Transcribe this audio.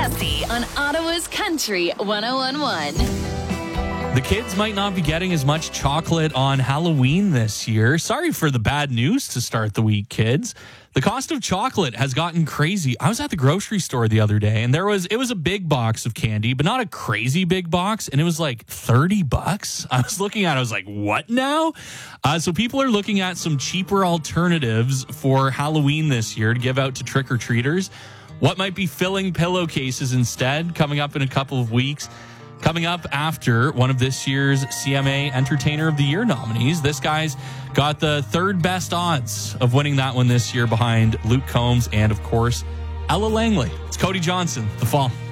Jesse on Ottawa's Country 101.1. The kids might not be getting as much chocolate on Halloween this year. Sorry for the bad news to start the week, kids. The cost of chocolate has gotten crazy. I was at the grocery store the other day, and it was a big box of candy, but not a crazy big box, and it was like $30. I was looking at it, I was like, what now? So people are looking at some cheaper alternatives for Halloween this year to give out to trick-or-treaters. What might be filling pillowcases instead? Coming up in a couple of weeks. Coming up after one of this year's CMA Entertainer of the Year nominees. This guy's got the third best odds of winning that one this year behind Luke Combs and, of course, Ella Langley. It's Cody Johnson, The Fall.